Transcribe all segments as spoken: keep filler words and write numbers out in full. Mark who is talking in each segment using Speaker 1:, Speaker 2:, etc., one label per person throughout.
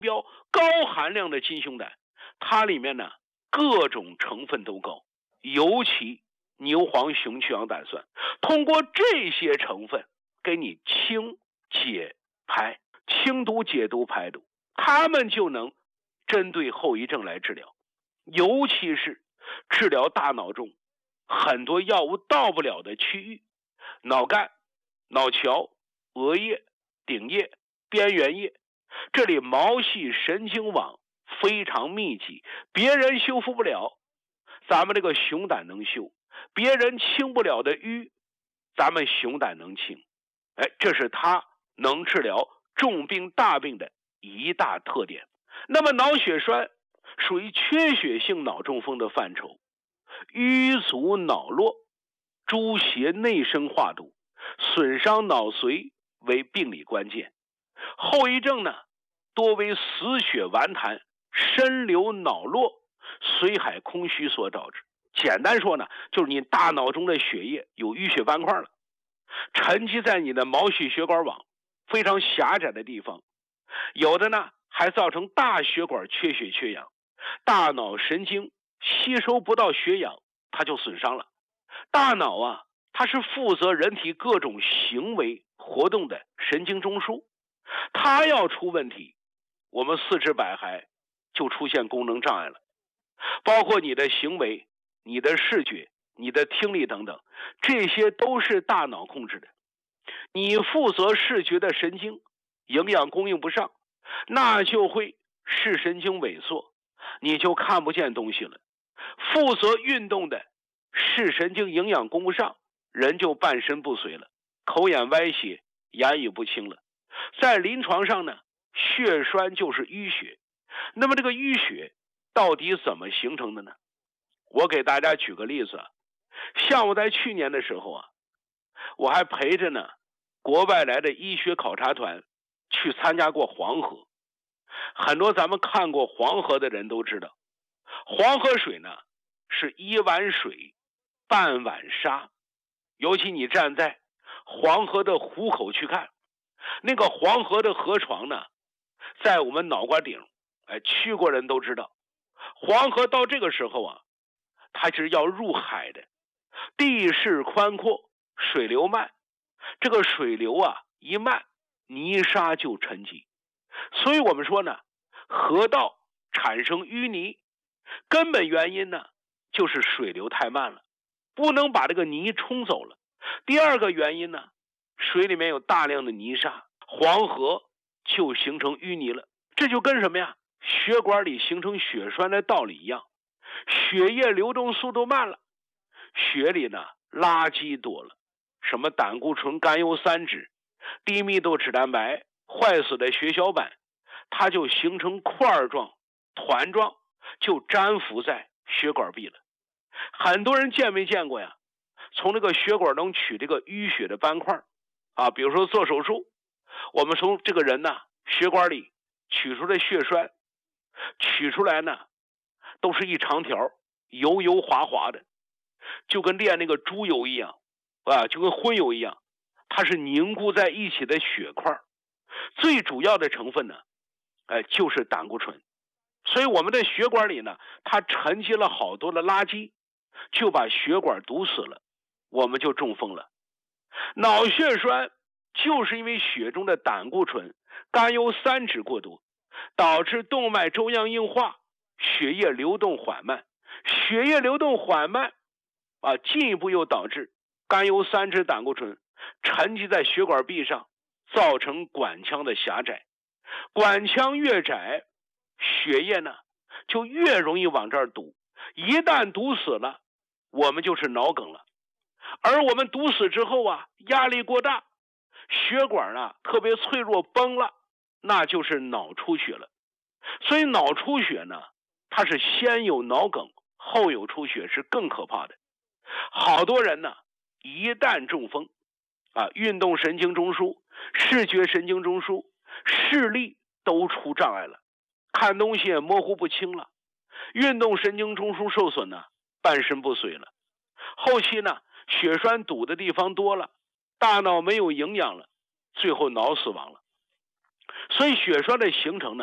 Speaker 1: 标高含量的金熊胆，它里面呢各种成分都高，尤其牛黄熊去氧胆酸，通过这些成分给你清解排，清毒解毒排毒，它们就能针对后遗症来治疗，尤其是治疗大脑中很多药物到不了的区域，脑干、脑桥、额叶、顶叶、边缘叶，这里毛细神经网非常密集，别人修复不了，咱们这个熊胆能修，别人清不了的瘀，咱们熊胆能清。哎，这是它能治疗重病大病的一大特点。那么脑血栓属于缺血性脑中风的范畴，瘀阻脑络，诸邪内生化毒，损伤脑髓为病理关键。后遗症呢，多为死血顽痰、深流脑络、髓海空虚所导致。简单说呢，就是你大脑中的血液有淤血斑块了，沉积在你的毛细血管网非常狭窄的地方，有的呢还造成大血管缺血缺氧，大脑神经吸收不到血氧，它就损伤了。大脑啊，它是负责人体各种行为活动的神经中枢，它要出问题，我们四肢百骸就出现功能障碍了，包括你的行为、你的视觉、你的听力等等，这些都是大脑控制的。你负责视觉的神经营养供应不上，那就会视神经萎缩，你就看不见东西了。负责运动的视神经营养供不上，人就半身不遂了，口眼歪斜，言语不清了。在临床上呢，血栓就是淤血。那么这个淤血到底怎么形成的呢？我给大家举个例子啊，像我在去年的时候啊，我还陪着呢国外来的医学考察团去参加过黄河。很多咱们看过黄河的人都知道，黄河水呢是一碗水半碗沙，尤其你站在黄河的湖口去看，那个黄河的河床呢在我们脑瓜顶，哎，去过人都知道，黄河到这个时候啊，它是要入海的，地势宽阔，水流慢，这个水流啊一慢，泥沙就沉积。所以我们说呢，河道产生淤泥，根本原因呢就是水流太慢了，不能把这个泥冲走了。第二个原因呢，水里面有大量的泥沙，黄河就形成淤泥了。这就跟什么呀？血管里形成血栓的道理一样，血液流动速度慢了，血里呢垃圾多了，什么胆固醇、甘油三酯、低密度脂蛋白、坏死的血小板，它就形成块状、团状，就粘附在血管壁了。很多人见没见过呀？从这个血管能取这个淤血的斑块啊，比如说做手术，我们从这个人呢血管里取出的血栓，取出来呢都是一长条油油滑滑的，就跟炼那个猪油一样啊，就跟荤油一样，它是凝固在一起的血块。最主要的成分呢，呃，就是胆固醇。所以我们的血管里呢，它沉积了好多的垃圾，就把血管堵死了，我们就中风了。脑血栓就是因为血中的胆固醇、甘油三酯过多，导致动脉粥样硬化，血液流动缓慢，血液流动缓慢啊，进一步又导致甘油三酯、胆固醇沉积在血管壁上，造成管腔的狭窄。管腔越窄，血液呢就越容易往这儿堵，一旦堵死了，我们就是脑梗了。而我们堵死之后啊，压力过大，血管啊特别脆弱崩了，那就是脑出血了。所以脑出血呢，它是先有脑梗后有出血，是更可怕的。好多人呢一旦中风啊，运动神经中枢、视觉神经中枢、视力都出障碍了，看东西也模糊不清了，运动神经中枢受损呢，半身不遂了。后期呢血栓堵的地方多了，大脑没有营养了，最后脑死亡了。所以血栓的形成呢，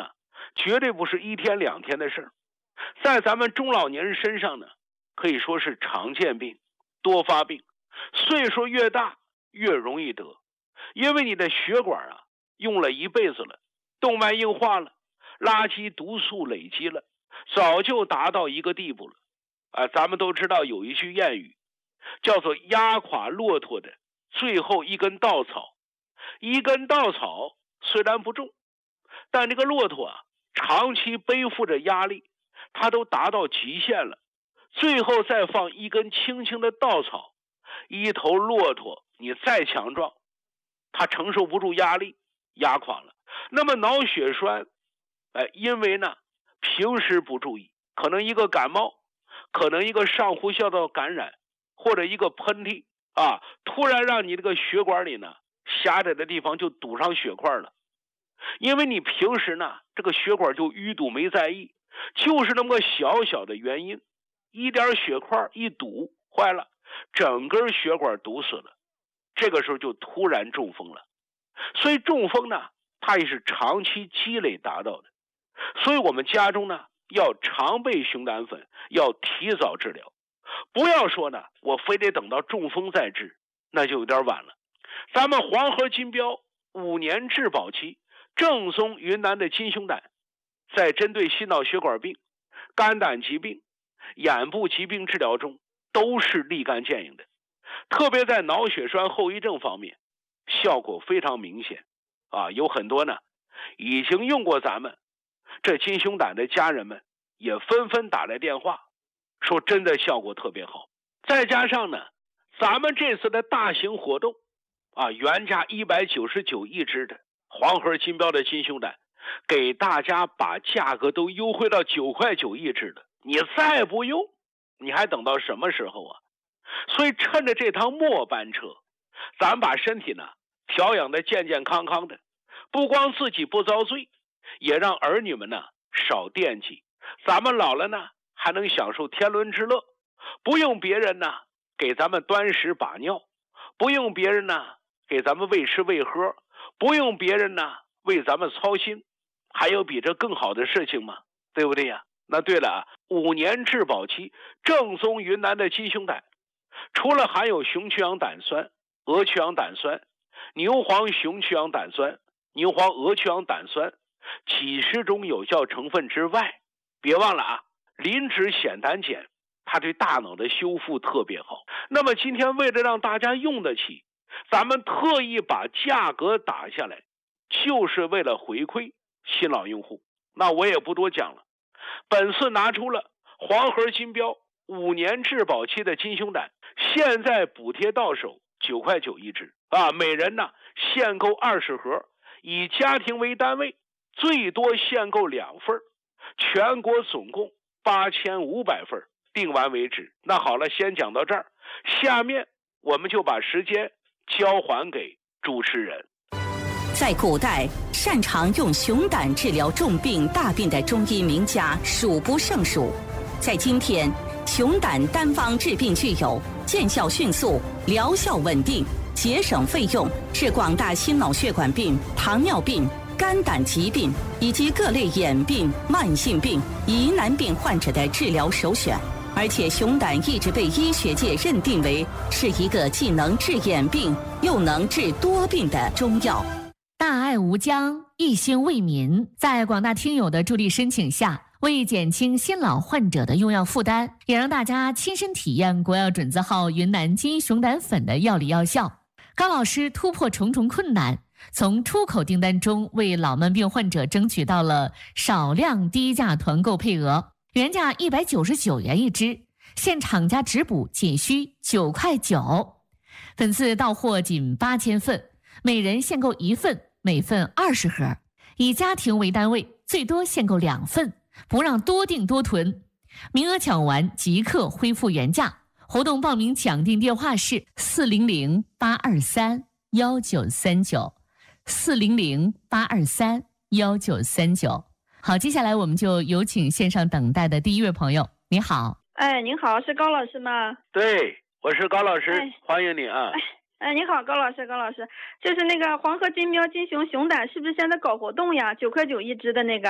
Speaker 1: 绝对不是一天两天的事儿，在咱们中老年人身上呢，可以说是常见病，多发病，岁数越大越容易得，因为你的血管啊用了一辈子了，动脉硬化了，垃圾毒素累积了，早就达到一个地步了啊。咱们都知道有一句谚语叫做压垮骆驼的最后一根稻草，一根稻草虽然不重，但这个骆驼啊长期背负着压力，它都达到极限了，最后再放一根轻轻的稻草，一头骆驼你再强壮，它承受不住压力，压垮了。那么脑血栓，哎，因为呢平时不注意，可能一个感冒，可能一个上呼吸道感染，或者一个喷嚏啊，突然让你这个血管里呢狭窄的地方就堵上血块了。因为你平时呢这个血管就淤堵没在意，就是那么个小小的原因，一点血块一堵坏了，整根血管堵死了，这个时候就突然中风了。所以中风呢它也是长期积累达到的，所以我们家中呢要常备熊胆粉，要提早治疗，不要说呢我非得等到中风再治，那就有点晚了。咱们黄河金标五年质保期正宗云南的金熊胆，在针对心脑血管病、肝胆疾病、眼部疾病治疗中都是立竿见影的，特别在脑血栓后遗症方面效果非常明显啊。有很多呢已经用过咱们这金熊胆的家人们也纷纷打来电话说真的效果特别好。再加上呢咱们这次的大型活动啊，原价一百九十九一支的黄河金标的金熊胆，给大家把价格都优惠到九块九一支的，你再不用你还等到什么时候啊？所以趁着这趟末班车，咱把身体呢调养的健健康康的，不光自己不遭罪，也让儿女们呢少惦记，咱们老了呢还能享受天伦之乐，不用别人呢给咱们端屎把尿，不用别人呢给咱们喂吃喂喝，不用别人呢为咱们操心，还有比这更好的事情吗？对不对呀？那对了啊，五年质保期正宗云南的金熊胆，除了含有熊曲氧胆酸、鹅曲氧胆酸、牛黄熊曲氧胆酸、牛黄鹅曲氧胆酸几十种有效成分之外，别忘了啊，磷脂酰胆碱它对大脑的修复特别好。那么今天为了让大家用得起，咱们特意把价格打下来，就是为了回馈新老用户。那我也不多讲了，本次拿出了黄河金标五年质保期的金熊胆，现在补贴到手九块九一支啊，每人呢限购二十盒，以家庭为单位，最多限购两份，全国总共八千五百份，订完为止。那好了，先讲到这儿，下面我们就把时间交还给主持人。
Speaker 2: 在古代，擅长用熊胆治疗重病大病的中医名家数不胜数。在今天，熊胆单方治病具有见效迅速、疗效稳定、节省费用，是广大心脑血管病、糖尿病、肝胆疾病以及各类眼病、慢性病、疑难病患者的治疗首选。而且熊胆一直被医学界认定为是一个既能治眼病又能治多病的中药。
Speaker 3: 大爱无疆，一心为民，在广大听友的助力申请下，为减轻新老患者的用药负担，也让大家亲身体验国药准字号云南金熊胆粉的药理药效。高老师突破重重困难，从出口订单中为老慢病患者争取到了少量低价团购配额，原价一百九十九元一支，现厂家直补仅需九块九，本次到货仅八千份，每人限购一份，每份二十盒，以家庭为单位，最多限购两份，不让多订多囤，名额抢完即刻恢复原价。活动报名抢订电话是四零零八二三幺九三九，四零零八二三幺九三九。好，接下来我们就有请线上等待的第一位朋友。你好。
Speaker 4: 哎，您好，是高老师吗？
Speaker 1: 对，我是高老师，哎、欢迎你啊。
Speaker 4: 哎哎，你好，高老师，高老师，就是那个黄河金标金熊熊胆，是不是现在搞活动呀？九块九一支的那个。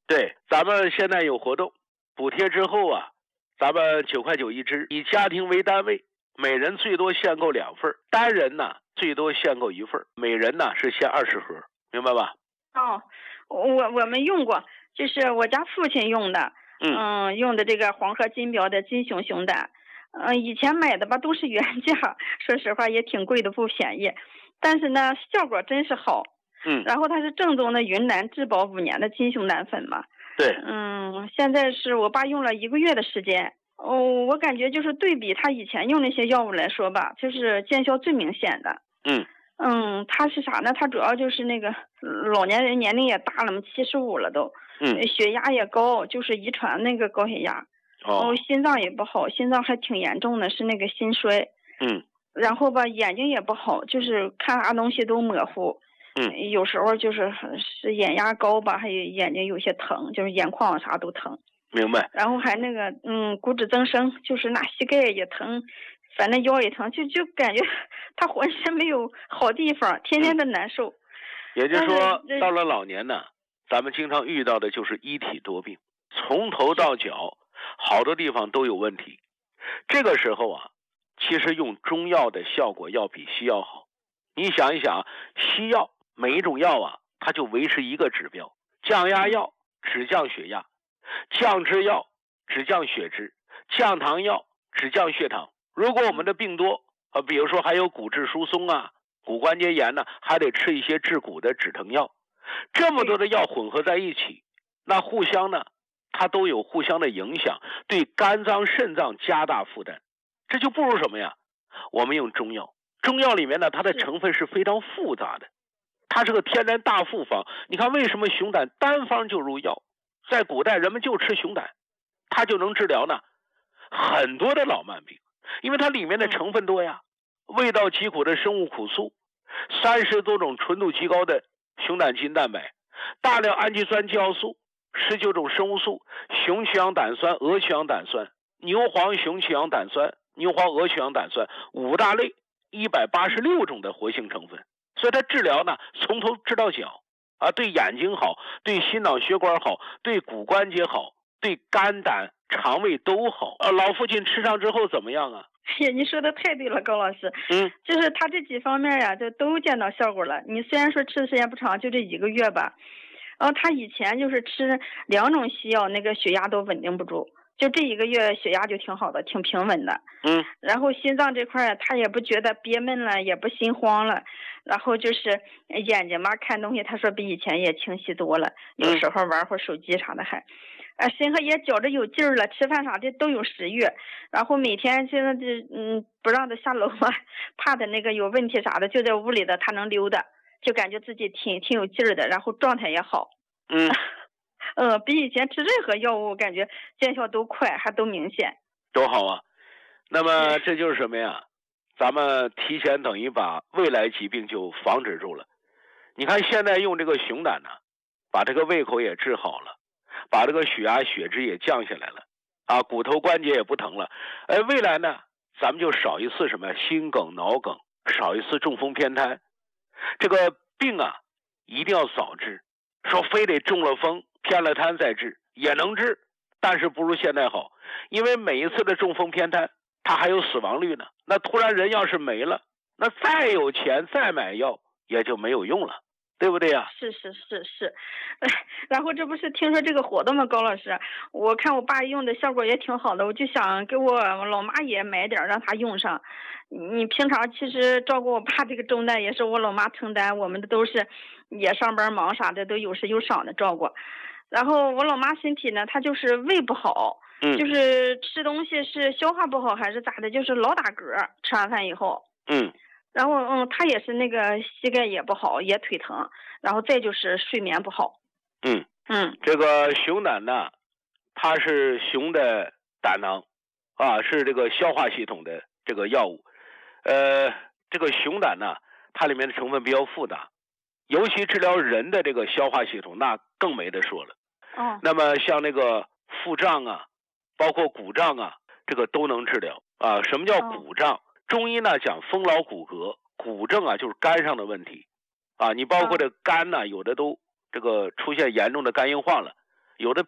Speaker 1: 对，咱们现在有活动，补贴之后啊，咱们九块九一支，以家庭为单位，每人最多限购两份，单人呢最多限购一份，每人呢是限二十盒，明白吧？
Speaker 4: 哦，我我们用过，就是我家父亲用的，
Speaker 1: 嗯，
Speaker 4: 嗯，用的这个黄河金标的金熊熊胆，嗯，以前买的吧都是原价，说实话也挺贵的，不便宜，但是呢效果真是好。
Speaker 1: 嗯，
Speaker 4: 然后它是正宗的云南质保五年的金熊胆粉嘛。
Speaker 1: 对，
Speaker 4: 嗯，现在是我爸用了一个月的时间，哦，我感觉就是对比他以前用那些药物来说吧，就是见效最明显的。
Speaker 1: 嗯
Speaker 4: 嗯，他是啥呢？他主要就是那个老年人年龄也大了嘛，七十五了都，
Speaker 1: 嗯，
Speaker 4: 血压也高，就是遗传那个高血压，
Speaker 1: 哦，
Speaker 4: 心脏也不好，心脏还挺严重的，是那个心衰。
Speaker 1: 嗯，
Speaker 4: 然后吧，眼睛也不好，就是看啥东西都模糊。
Speaker 1: 嗯，
Speaker 4: 有时候就是是眼压高吧，还有眼睛有些疼，就是眼眶啥都疼。
Speaker 1: 明白。
Speaker 4: 然后还那个嗯骨质增生，就是那膝盖也疼，反正腰也疼，就就感觉他浑身没有好地方，天天的难受。嗯、
Speaker 1: 也就是说，到了老年呢，咱们经常遇到的就是一体多病，从头到脚好多地方都有问题。这个时候啊，其实用中药的效果要比西药好。你想一想，西药每一种药啊，它就维持一个指标，降压药只降血压，降脂药只降血脂，降糖药只降血糖。如果我们的病多啊，比如说还有骨质疏松啊、骨关节炎呢，还得吃一些治骨的止疼药。这么多的药混合在一起，那互相呢，它都有互相的影响，对肝脏、肾脏加大负担。这就不如什么呀？我们用中药，中药里面呢，它的成分是非常复杂的，它是个天然大复方。你看为什么熊胆单方就入药？在古代人们就吃熊胆，它就能治疗呢很多的老慢病，因为它里面的成分多呀，味道极苦的生物苦素，三十多种纯度极高的熊胆基因蛋白，大量氨基酸酵素，十九种生物素，熊曲氧胆酸、鹅曲氧胆酸、牛黄熊曲氧胆酸、牛黄鹅曲氧胆酸，五大类一百八十六种的活性成分，所以它治疗呢从头治到脚啊，对眼睛好，对心脑血管好，对骨关节好，对肝胆肠胃都好。呃，老父亲吃上之后怎么样啊？
Speaker 4: 哎呀，你说的太对了，高老师。
Speaker 1: 嗯，
Speaker 4: 就是他这几方面呀，就都见到效果了。你虽然说吃的时间不长，就这一个月吧，然后他以前就是吃两种西药，那个血压都稳定不住。就这一个月血压就挺好的，挺平稳的。
Speaker 1: 嗯，
Speaker 4: 然后心脏这块他也不觉得憋闷了，也不心慌了。然后就是眼睛嘛，看东西他说比以前也清晰多了。有时候玩会儿手机啥的还，啊，身上也觉着有劲儿了，吃饭啥的都有食欲。然后每天现在这嗯不让他下楼嘛，怕他那个有问题啥的，就在屋里的他能溜达，就感觉自己挺挺有劲儿的，然后状态也好。
Speaker 1: 嗯。
Speaker 4: 呃，比以前吃任何药物感觉见效都快，还都明显，
Speaker 1: 多好啊！那么这就是什么呀？咱们提前等于把未来疾病就防止住了。你看现在用这个熊胆呢，把这个胃口也治好了，把这个血压血脂也降下来了，啊，骨头关节也不疼了。哎，未来呢，咱们就少一次什么心梗、脑梗，少一次中风偏瘫。这个病啊，一定要早治，说非得中了风偏了瘫再治也能治，但是不如现在好，因为每一次的中风偏瘫它还有死亡率呢，那突然人要是没了，那再有钱再买药也就没有用了，对不对呀？
Speaker 4: 是是是是，然后这不是听说这个活动吗？高老师，我看我爸用的效果也挺好的，我就想给我老妈也买点让她用上。你平常其实照顾我爸这个重担也是我老妈承担，我们的都是也上班忙啥的，都有时有赏的照顾。然后我老妈身体呢，她就是胃不好，
Speaker 1: 嗯，
Speaker 4: 就是吃东西是消化不好还是咋的，就是老打嗝，吃完饭以后，
Speaker 1: 嗯，
Speaker 4: 然后嗯，她也是那个膝盖也不好，也腿疼，然后再就是睡眠不好，
Speaker 1: 嗯
Speaker 4: 嗯，
Speaker 1: 这个熊胆呢，它是熊的胆囊，啊，是这个消化系统的这个药物，呃，这个熊胆呢，它里面的成分比较复杂，尤其治疗人的这个消化系统，那更没得说了。
Speaker 4: 哦，
Speaker 1: 那么像那个腹胀啊，包括骨胀啊，这个都能治疗啊。什么叫骨胀？哦、中医呢讲风劳骨骼，骨症啊就是肝上的问题啊。你包括这肝呢，有的都这个出现严重的肝硬化了， 有的